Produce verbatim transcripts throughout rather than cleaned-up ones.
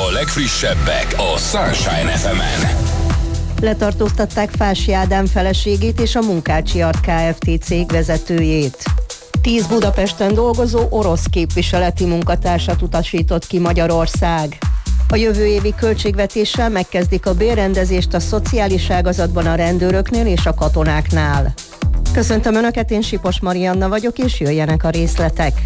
A legfrissebbek a Sunshine ef emen. Letartóztatták Fási Ádám feleségét és a Munkácsi Art Kft. Cég vezetőjét. Tíz Budapesten dolgozó orosz képviseleti munkatársat utasított ki Magyarország. A jövő évi költségvetéssel megkezdik a bérrendezést a szociális ágazatban a rendőröknél és a katonáknál. Köszöntöm Önöket, én Sipos Marianna vagyok, és jöjjenek a részletek.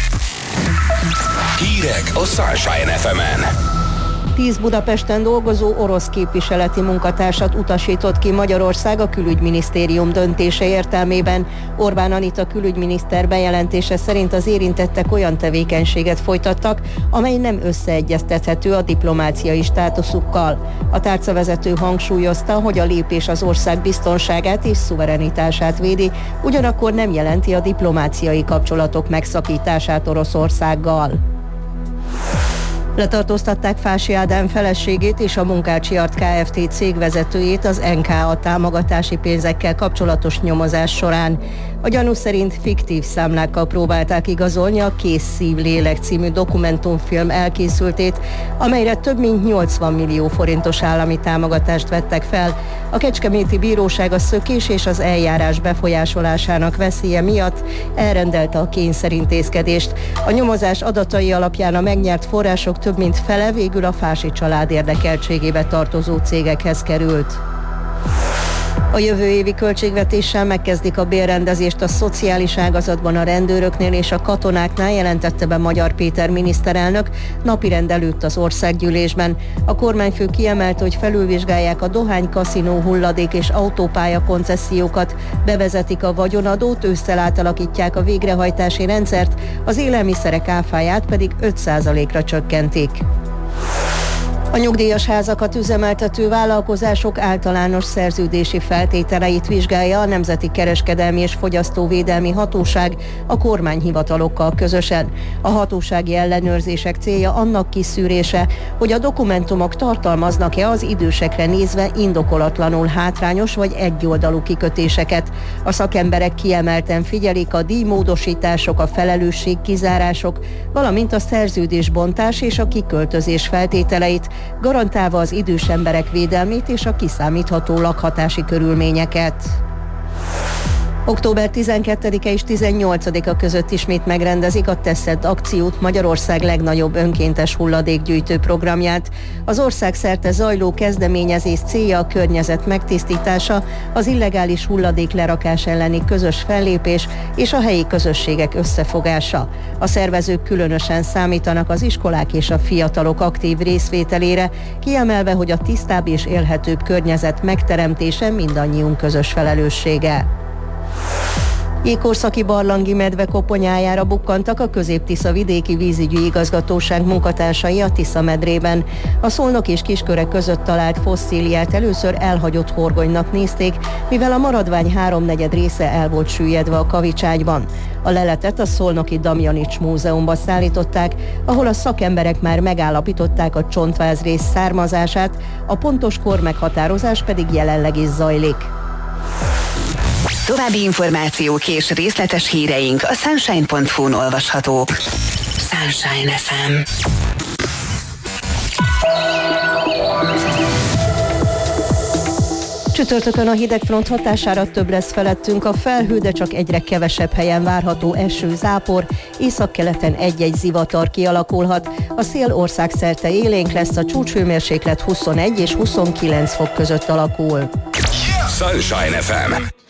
Hírek a Sunshine ef emen. Tíz Budapesten dolgozó orosz képviseleti munkatársat utasított ki Magyarország a külügyminisztérium döntése értelmében. Orbán Anita külügyminiszter bejelentése szerint az érintettek olyan tevékenységet folytattak, amely nem összeegyeztethető a diplomáciai státuszukkal. A tárcavezető hangsúlyozta, hogy a lépés az ország biztonságát és szuverenitását védi, ugyanakkor nem jelenti a diplomáciai kapcsolatok megszakítását Oroszországgal. Letartóztatták Fási Ádám feleségét és a Munkácsi Art Kft. Cég vezetőjét az en ká á támogatási pénzekkel kapcsolatos nyomozás során. A gyanú szerint fiktív számlákkal próbálták igazolni a Kész szív lélek című dokumentumfilm elkészültét, amelyre több mint nyolcvan millió forintos állami támogatást vettek fel. A kecskeméti bíróság a szökés és az eljárás befolyásolásának veszélye miatt elrendelte a kényszerintézkedést. A nyomozás adatai alapján a megnyert források több mint fele végül a Fási család érdekeltségébe tartozó cégekhez került. A jövő évi költségvetéssel megkezdik a bérrendezést a szociális ágazatban a rendőröknél és a katonáknál, jelentette be Magyar Péter miniszterelnök napirend előtt az országgyűlésben. A kormányfő kiemelte, hogy felülvizsgálják a dohány, kaszinó, hulladék és autópálya koncesziókat, bevezetik a vagyonadót, ősszel átalakítják a végrehajtási rendszert, az élelmiszerek áfáját pedig öt százalékra csökkentik. A nyugdíjas házakat üzemeltető vállalkozások általános szerződési feltételeit vizsgálja a Nemzeti Kereskedelmi és Fogyasztóvédelmi Hatóság a kormányhivatalokkal közösen. A hatósági ellenőrzések célja annak kiszűrése, hogy a dokumentumok tartalmaznak-e az idősekre nézve indokolatlanul hátrányos vagy egyoldalú kikötéseket. A szakemberek kiemelten figyelik a díjmódosítások, a felelősségkizárások, valamint a szerződésbontás és a kiköltözés feltételeit, garantálva az idős emberek védelmét és a kiszámítható lakhatási körülményeket. október tizenkettedike és tizennyolcadika között ismét megrendezik a Teszed akciót, Magyarország legnagyobb önkéntes hulladékgyűjtő programját. Az országszerte zajló kezdeményezés célja a környezet megtisztítása, az illegális hulladék lerakás elleni közös fellépés és a helyi közösségek összefogása. A szervezők különösen számítanak az iskolák és a fiatalok aktív részvételére, kiemelve, hogy a tisztább és élhetőbb környezet megteremtése mindannyiunk közös felelőssége. Jégkorszaki barlangi medve koponyájára bukkantak a Közép-Tisza vidéki vízügyi igazgatóság munkatársai a Tisza medrében. A Szolnok és Kisköre között talált fosszíliát először elhagyott horgonynak nézték, mivel a maradvány háromnegyed része el volt süllyedve a kavicságyban. A leletet a Szolnoki Damjanics Múzeumba szállították, ahol a szakemberek már megállapították a csontvázrész származását, a pontos kor meghatározás pedig jelenleg is zajlik. További információk és részletes híreink a sunshine pont hu-n olvashatók. Sunshine ef em. Csütörtökön a hidegfront hatására több lesz felettünk a felhő, de csak egyre kevesebb helyen várható eső, zápor, északkeleten egy-egy zivatar kialakulhat. A szél országszerte élénk lesz, a csúcshőmérséklet huszonegy és huszonkilenc fok között alakul. Sunshine ef em.